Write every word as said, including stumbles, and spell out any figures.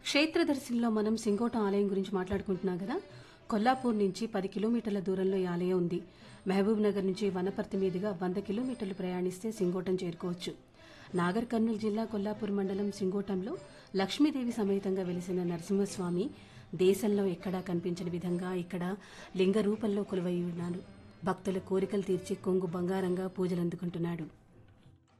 క్షేత్రదర్శినిలో మనం సింగోటం ఆలయం గురించి మాట్లాడుకుంటున్నాం కదా. కొల్లాపూర్ నుంచి పది కిలోమీటర్ల దూరంలో ఈ ఆలయం ఉంది. మహబూబ్ నగర్ నుంచి వనపర్తి మీదుగా వంద కిలోమీటర్లు ప్రయాణిస్తే సింగోటం చేరుకోవచ్చు. నాగర్ కర్నూలు జిల్లా కొల్లాపూర్ మండలం సింగోటంలో లక్ష్మీదేవి సమేతంగా వెలిసిన నరసింహస్వామి దేశంలో ఎక్కడా కనిపించని విధంగా ఇక్కడ లింగ రూపంలో కొలువై ఉన్నాడు. భక్తుల కోరికలు తీర్చి కొంగు బంగారంగా పూజలందుకుంటున్నాడు.